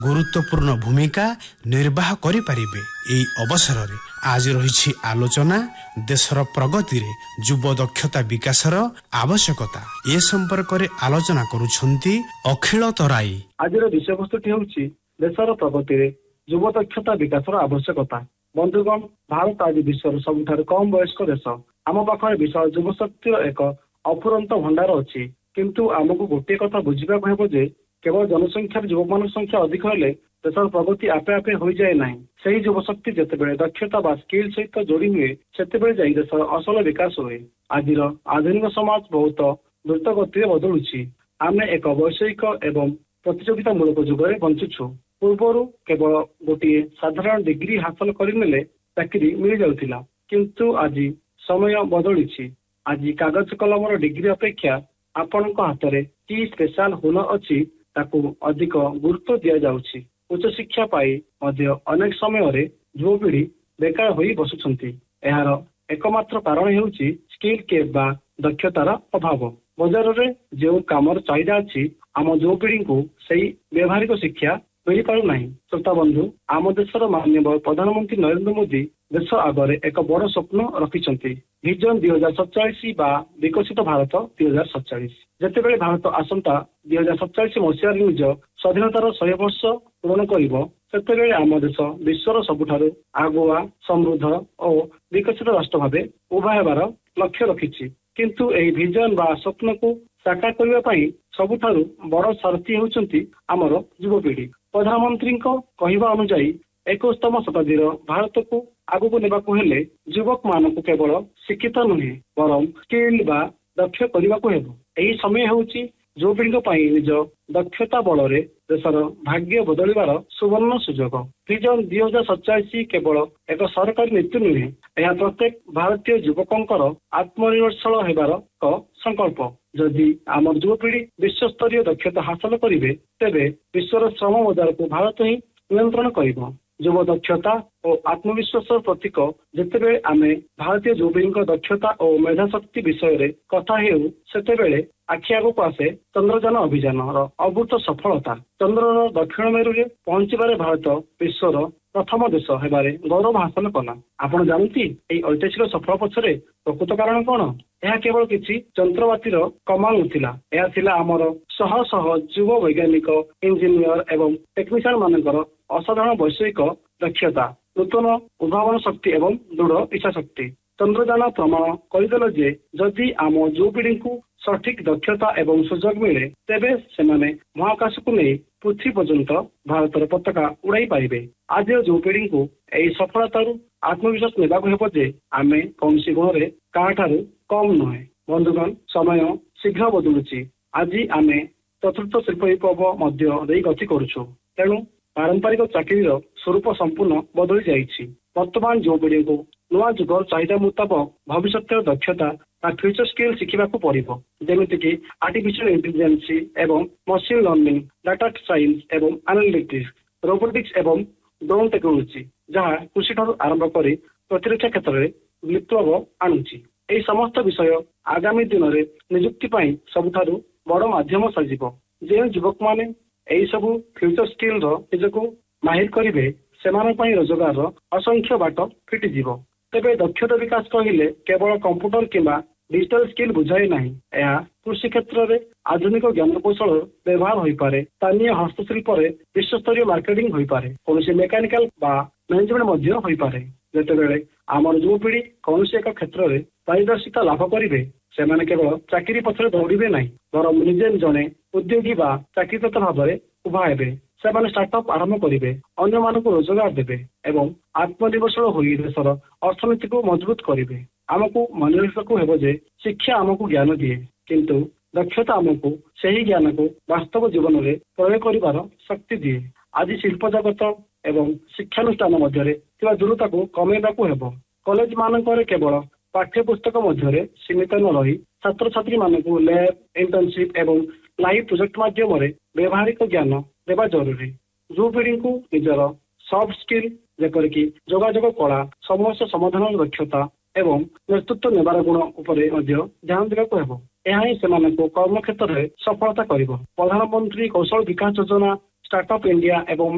ଗୁରୁତ୍ୱପୂର୍ଣ୍ଣ ଭୂମିକା ନିର୍ବାହ କରିପାରିବେ। ଏହି ଅବସରରେ ଆଜି ରହିଛି ଆଲୋଚନା ଦେଶର ପ୍ରଗତିରେ ଯୁବ ଦକ୍ଷତା ବିକାଶର ଆବଶ୍ୟକତା। ଏ ସମ୍ପର୍କରେ ଆଲୋଚନା କରୁଛନ୍ତି ଅଖିଳ ତରାଇ। ଆଜିର ବିଷୟବସ୍ତୁଟି ହେଉଛି ଦେଶର ପ୍ରଗତିରେ ଯୁବ ଦକ୍ଷତା ବିକାଶର ଆବଶ୍ୟକତା। ବନ୍ଧୁଗଣ, ଭାରତ ଆଜି ବିଶ୍ୱର ସବୁଠାରୁ କମ ବୟସ୍କ ଦେଶ। ଆମ ପାଖରେ ବିଶାଳ ଯୁବଶକ୍ତିର ଏକ ଅଫୁରନ୍ତ ଭଣ୍ଡାର ଅଛି। କିନ୍ତୁ ଆମକୁ ଗୋଟିଏ କଥା ବୁଝିବାକୁ ହେବ ଯେ କେବଳ ଜନସଂଖ୍ୟାର ଯୁବକମାନଙ୍କ ସଂଖ୍ୟା ଅଧିକ ହେଲେ ଦେଶର ପ୍ରଗତି ଆପେ ଆପେ ହୋଇଯାଏ ନାହିଁ। ସେହି ଯୁବଶକ୍ତି ଯେତେବେଳେ ଦକ୍ଷତା ବା ସ୍କିଲ୍ ସହିତ ଯୋଡ଼ି ହୁଏ ସେତେବେଳେ ଯାଇ ଦେଶର ଅସଲ ବିକାଶ ହୁଏ। ଆଜିର ଆଧୁନିକ ସମାଜ ବହୁତ ଦ୍ରୁତ ଗତିରେ ବଦଳୁଛି। ଆମେ ଏକ ବୈଷୟିକ ଏବଂ ପ୍ରତିଯୋଗିତାମୂଳକ ଯୁଗରେ ବଞ୍ଚୁଛୁ। ପୂର୍ବରୁ କେବଳ ଗୋଟିଏ ସାଧାରଣ ଡିଗ୍ରୀ ହାସଲ କରିନେଲେ ଚାକିରି ମିଳିଯାଉଥିଲା, କିନ୍ତୁ ଆଜି ସମୟ ବଦଳିଛି। ଆଜି କାଗଜ କଲମର ଡିଗ୍ରୀ ଅପେକ୍ଷା ଆପଣଙ୍କ ହାତରେ କି ସ୍ପେଶାଲ ହୁନର ଅଛି ତାକୁ ଅଧିକ ଗୁରୁତ୍ୱ ଦିଆଯାଉଛି। ଉଚ୍ଚଶିକ୍ଷା ପାଇ ମଧ୍ୟ ଅନେକ ସମୟରେ ଯୁବପିଢ଼ି ବେକାର ହୋଇ ବସୁଛନ୍ତି। ଏହାର ଏକମାତ୍ର କାରଣ ହେଉଛି ସ୍କିଲ୍ କେପ୍ ବା ଦକ୍ଷତାର ଅଭାବ। ବଜାରରେ ଯେଉଁ କାମର ଚାହିଦା ଅଛି ଆମ ଯୁବପିଢ଼ିଙ୍କୁ ସେହି ବ୍ୟବହାରିକ ଶିକ୍ଷା ମିଳିପାରୁନାହିଁ। ଶ୍ରୋତା ବନ୍ଧୁ, ଆମ ଦେଶର ମାନ୍ୟବର ପ୍ରଧାନମନ୍ତ୍ରୀ ନରେନ୍ଦ୍ର ମୋଦି ଦେଶ ଆଗରେ ଏକ ବଡ଼ ସ୍ୱପ୍ନ ରଖିଛନ୍ତି। ଭିଜନ 2047 ବା ବିକଶିତ ଭାରତ 2047। ଯେତେବେଳେ ଭାରତ ଆସନ୍ତା 2047 ମସିହାରେ ନିଜ ସ୍ୱାଧୀନତାର 100 ବର୍ଷ ପୂରଣ କରିବ, ସେତେବେଳେ ଆମ ଦେଶ ବିଶ୍ୱର ସବୁଠାରୁ ଆଗୁଆ, ସମୃଦ୍ଧ ଓ ବିକଶିତ ରାଷ୍ଟ୍ର ଭାବେ ଉଭା ହେବାର ଲକ୍ଷ୍ୟ ରଖିଛି। କିନ୍ତୁ ଏହି ଭିଜନ ବା ସ୍ୱପ୍ନକୁ ସାକାର କରିବା ପାଇଁ ସବୁଠାରୁ ବଡ଼ ସାରଥୀ ହେଉଛନ୍ତି ଆମର ଯୁବପିଢ଼ି। ପ୍ରଧାନମନ୍ତ୍ରୀଙ୍କ କହିବା ଅନୁଯାୟୀ 21ତମ ଶତାବ୍ଦୀର ଭାରତକୁ ଆଗକୁ ନେବାକୁ ହେଲେ ଯୁବକମାନଙ୍କୁ କେବଳ ଶିକ୍ଷିତ ନୁହେଁ ବରଂ ସ୍କିଲ୍ ବା ଦକ୍ଷ କରିବାକୁ ହେବ। ଏହି ସମୟ ହେଉଛି ଯୁବପିଢ଼ିଙ୍କ ପାଇଁ ନିଜ ଦକ୍ଷତା ବଳରେ ଦେଶର ଭାଗ୍ୟ ବଦଳିବାର ସୁବର୍ଣ୍ଣ ସୁଯୋଗ। ଭିଜନ 2047 କେବଳ ଏକ ସରକାରୀ ନୀତି ନୁହେଁ, ଏହା ପ୍ରତ୍ୟେକ ଭାରତୀୟ ଯୁବକଙ୍କର ଆତ୍ମନିର୍ଭରଶୀଳ ହେବାର ଏକ ସଂକଳ୍ପ। ଯଦି ଆମର ଯୁବପିଢ଼ି ବିଶ୍ୱସ୍ତରୀୟ ଦକ୍ଷତା ହାସଲ କରିବେ, ତେବେ ବିଶ୍ୱର ଶ୍ରମ ବଜାରକୁ ଭାରତ ହିଁ ନିୟନ୍ତ୍ରଣ କରିବ। ଯୁବ ଦକ୍ଷତା ଓ ଆତ୍ମବିଶ୍ୱାସର ପ୍ରତୀକ। ଯେତେବେଳେ ଆମେ ଭାରତୀୟ ଯୁବପିଢ଼ିଙ୍କ ଦକ୍ଷତା ଓ ମେଧାଶକ୍ତି ବିଷୟରେ କଥା ହେଉ, ସେତେବେଳେ ଆଖି ଆଗକୁ ଆସେ ଚନ୍ଦ୍ରଯାନ ଅଭିଯାନର ଅଭୂତ ସଫଳତା। ଚନ୍ଦ୍ରର ଦକ୍ଷିଣ ମେରୁରେ ପହଞ୍ଚିବାରେ ଭାରତ ବିଶ୍ୱର ପ୍ରଥମ ଦେଶ ହେବାରେ ଗୌରବ ହାସଲ କଲା। ଆପଣ ଜାଣନ୍ତି ଏହି ଐତିହାସିକ ସଫଳ ପଛରେ ପ୍ରକୃତ କାରଣ କ'ଣ? ଏହା କେବଳ କିଛି ଯନ୍ତ୍ରପାତିର କମାଲ ନଥିଲା, ଏହା ଥିଲା ଆମର ଶହ ଶହ ଯୁବ ବୈଜ୍ଞାନିକ, ଇଞ୍ଜିନିୟର ଏବଂ ଟେକ୍ନିସିଆନ ମାନଙ୍କର ଅସାଧାରଣ ବୈଷୟିକ ଦକ୍ଷତା, ନୂତନ ଉଦ୍ଭାବନ ଶକ୍ତି ଏବଂ ଦୃଢ଼ ଇଚ୍ଛାଶକ୍ତି। ଚନ୍ଦ୍ରଯାନ ପ୍ରମାଣ କରିଦେଲା ଯେ ଯଦି ଆମ ଯୁବପିଢ଼ିଙ୍କୁ ସଠିକ ଦକ୍ଷତା ଏବଂ ସୁଯୋଗ ମିଳେ, ତେବେ ସେମାନେ ମହାକାଶକୁ ନେଇ ପୃଥିବୀ ପର୍ଯ୍ୟନ୍ତ ଭାରତର ପତାକା ଉଡ଼ାଇ ପାରିବେ। ଆଜିର ଯୁବପିଢ଼ିଙ୍କୁ ଏହି ସଫଳତାରୁ ଆତ୍ମବିଶ୍ୱାସ ନେବାକୁ ହେବ ଯେ ଆମେ କୌଣସି ଗୁଣରେ କାହାଠାରୁ କମ୍ ନୁହେଁ। ବନ୍ଧୁଗଣ, ସମୟ ଶୀଘ୍ର ବଦଳୁଛି। ଆଜି ଆମେ ଚତୁର୍ଥ ଶିଳ୍ପ ବିପ୍ଳବ ମଧ୍ୟ ଦେଇ ଗତି କରୁଛୁ। ତେଣୁ ପାରମ୍ପରିକ ଚାକିରିର ସ୍ୱରୂପ ସମ୍ପୂର୍ଣ୍ଣ ବଦଳି ଯାଇଛି। ବର୍ତ୍ତମାନ ଯୁବପିଢ଼ିଙ୍କୁ ନୂଆ ଯୁଗର ଚାହିଦା ମୁତାବକ ଭବିଷ୍ୟତର ଦକ୍ଷତା ବା ଫ୍ୟୁଚର ସ୍କିଲ୍ ଶିଖିବାକୁ ପଡ଼ିବ, ଯେମିତିକି ଆର୍ଟିଫିସିଆଲ ଇଣ୍ଟେଲିଜେନ୍ସ ଏବଂ ମସିନ୍ ଲର୍ଣ୍ଣିଂ, ଡାଟା ସାଇନ୍ସ ଏବଂ ଆନାଲିଟିକ୍ସ, ରୋବୋଟିକ୍ସ ଏବଂ ଡ୍ରୋନ୍ ଟେକ୍ନୋଲୋଜି, ଯାହା କୃଷିଠାରୁ ଆରମ୍ଭ କରି ପ୍ରତିରକ୍ଷା କ୍ଷେତ୍ରରେ ବିପ୍ଳବ ଆଣୁଛି। ଏହି ସମସ୍ତ ବିଷୟ ଆଗାମୀ ଦିନରେ ନିଯୁକ୍ତି ପାଇଁ ସବୁଠାରୁ ବଡ଼ ମାଧ୍ୟମ ସାଜିବ। ଯେଉଁ ଯୁବକମାନେ ଏହି ସବୁ ଫ୍ୟୁଚର ସ୍କିଲ୍ର ନିଜକୁ ମାହିର କରିବେ, ସେମାନଙ୍କ ପାଇଁ ରୋଜଗାରର ଅସଂଖ୍ୟ ବାଟ ଫିଟିଯିବ। ତେବେ ଦକ୍ଷତା ବିକାଶ କହିଲେ କେବଳ କମ୍ପ୍ୟୁଟର କିମ୍ବା ଡିଜିଟାଲ ସ୍କିଲ୍ ବୁଝାଏ ନାହିଁ। ଏହା କୃଷି କ୍ଷେତ୍ରରେ ଆଧୁନିକ ଜ୍ଞାନ କୌଶଳ ବ୍ୟବହାର ହୋଇପାରେ, ସ୍ଥାନୀୟ ହସ୍ତଶିଳ୍ପରେ ବିଶ୍ୱସ୍ତରୀୟ ମାର୍କେଟିଂ ହୋଇପାରେ, କୌଣସି ମେକାନିକାଲ ବା ମ୍ୟାନେଜମେଣ୍ଟ ମଧ୍ୟ ହୋଇପାରେ। ଯେତେବେଳେ ଆମର ଯୁବପିଢ଼ି କୌଣସି ଏକ କ୍ଷେତ୍ରରେ ପାରଦର୍ଶିତା ଲାଭ କରିବେ, ସେମାନେ କେବଳ ଚାକିରି ପଛରେ ଦୌଡ଼ିବେ ନାହିଁ, ବରଂ ନିଜେ ଜଣେ ଉଦ୍ୟୋଗୀ ବା ଚାକିରିଦାତା ଭାବରେ ଉଭା ହେବେ। ସେମାନେ ଷ୍ଟାର୍ଟଅପ୍ ଆରମ୍ଭ କରିବେ, ଅନ୍ୟମାନଙ୍କୁ ରୋଜଗାର ଦେବେ ଏବଂ ଆତ୍ମନିର୍ଭରଶୀଳ ହୋଇ ଦେଶର ଅର୍ଥନୀତିକୁ ମଜବୁତ କରିବେ। ଆମକୁ ମନେ ରଖିବାକୁ ହେବ ଯେ ଶିକ୍ଷା ଆମକୁ ଜ୍ଞାନ ଦିଏ, କିନ୍ତୁ ଦକ୍ଷତା ଆମକୁ ସେହି ଜ୍ଞାନକୁ ବାସ୍ତବ ଜୀବନରେ ପ୍ରୟୋଗ କରିବାର ଶକ୍ତି ଦିଏ। ଆଜି ଶିଳ୍ପ ଜଗତ ଏବଂ ଶିକ୍ଷାନୁଷ୍ଠାନ ମଧ୍ୟରେ ଥିବା ଦୂରତାକୁ କମାଇବାକୁ ହେବ। କଲେଜ ମାନଙ୍କରେ କେବଳ ପାଠ୍ୟପୁସ୍ତକ ମଧ୍ୟରେ ସୀମିତ ନ ରହି ଛାତ୍ରଛାତ୍ରୀମାନଙ୍କୁ ଲ୍ୟାବ୍, ଇଣ୍ଟର୍ନସିପ୍ ଏବଂ ଲାଇଭ୍ ପ୍ରୋଜେକ୍ଟ ମାଧ୍ୟମରେ ବ୍ୟବହାରିକ ଜ୍ଞାନ ଦେବା ଜରୁରୀ। ଯୁବପିଢ଼ିଙ୍କୁ ନିଜର ସଫ୍ଟ ସ୍କିଲ୍ ଯେପରିକି ଯୋଗାଯୋଗ କଳା, ସମସ୍ୟା ସମାଧାନର ଦକ୍ଷତା ଏବଂ ନେତୃତ୍ୱ ନେବାର ଗୁଣ ଉପରେ ମଧ୍ୟ ଧ୍ୟାନ ଦେବାକୁ ହେବ। ଏହା ହିଁ ସେମାନଙ୍କୁ କର୍ମକ୍ଷେତ୍ରରେ ସଫଳତା କରିବ। ପ୍ରଧାନମନ୍ତ୍ରୀ କୌଶଳ ବିକାଶ ଯୋଜନା, ଷ୍ଟାର୍ଟଅପ୍ ଇଣ୍ଡିଆ ଏବଂ